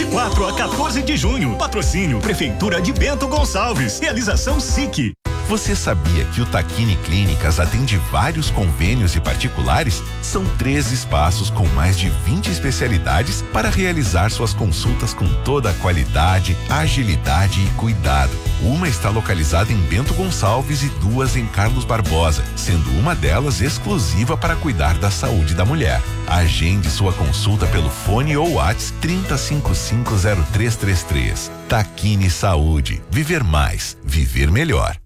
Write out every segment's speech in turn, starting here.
de 4 a 14 de junho. Patrocínio Prefeitura de Bento Gonçalves. Realização SIC. Você sabia que o Taquini Clínicas atende vários convênios e particulares? São 3 espaços com mais de 20 especialidades para realizar suas consultas com toda a qualidade, agilidade e cuidado. Uma está localizada em Bento Gonçalves e 2 em Carlos Barbosa, sendo uma delas exclusiva para cuidar da saúde da mulher. Agende sua consulta pelo fone ou WhatsApp 30550333. Taquini Saúde. Viver mais. Viver melhor.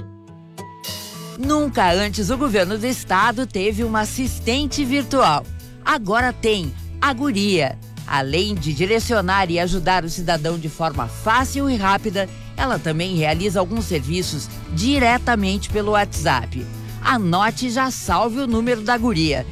Nunca antes o governo do estado teve uma assistente virtual. Agora tem a Guria. Além de direcionar e ajudar o cidadão de forma fácil e rápida, ela também realiza alguns serviços diretamente pelo WhatsApp. Anote e já salve o número da Guria: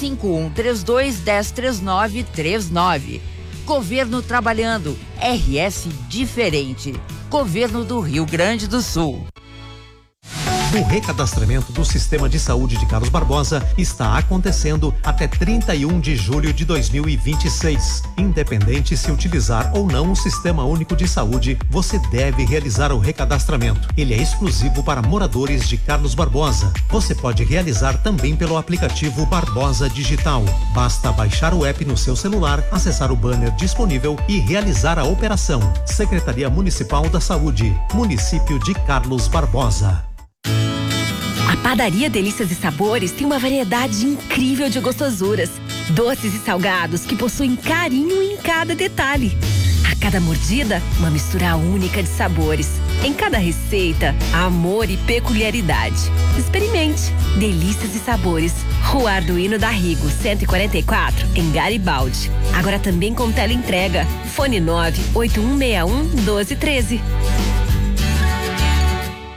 5132-103939. Governo trabalhando. RS diferente. Governo do Rio Grande do Sul. O recadastramento do Sistema de Saúde de Carlos Barbosa está acontecendo até 31 de julho de 2026. Independente se utilizar ou não o Sistema Único de Saúde, você deve realizar o recadastramento. Ele é exclusivo para moradores de Carlos Barbosa. Você pode realizar também pelo aplicativo Barbosa Digital. Basta baixar o app no seu celular, acessar o banner disponível e realizar a operação. Secretaria Municipal da Saúde, Município de Carlos Barbosa. A Padaria Delícias e Sabores tem uma variedade incrível de gostosuras, doces e salgados que possuem carinho em cada detalhe. A cada mordida, uma mistura única de sabores. Em cada receita, amor e peculiaridade. Experimente. Delícias e Sabores. Rua Arduino da Rigo, 144, em Garibaldi. Agora também com teleentrega. Fone 98161-1213.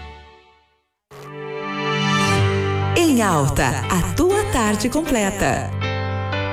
Em Alta, a tua tarde completa.